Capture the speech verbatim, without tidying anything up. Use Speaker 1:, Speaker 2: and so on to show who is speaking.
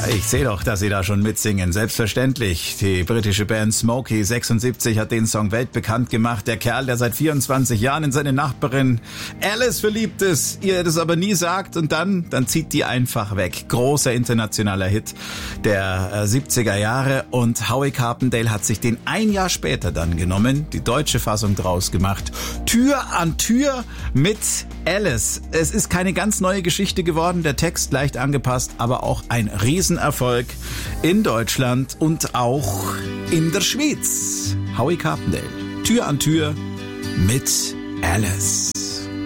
Speaker 1: Ich sehe doch, dass Sie da schon mitsingen. Selbstverständlich. Die britische Band Smokey sechsundsiebzig hat den Song weltbekannt gemacht. Der Kerl, der seit vierundzwanzig Jahren in seine Nachbarin Alice verliebt ist, ihr das aber nie sagt und dann, dann zieht die einfach weg. Großer internationaler Hit der siebziger Jahre und Howie Carpendale hat sich den ein Jahr später dann genommen, die deutsche Fassung draus gemacht. Tür an Tür mit Alice. Es ist keine ganz neue Geschichte geworden, der Text leicht angepasst, aber auch ein Riesenerfolg in Deutschland und auch in der Schweiz. Howie Carpendale, Tür an Tür mit Alice.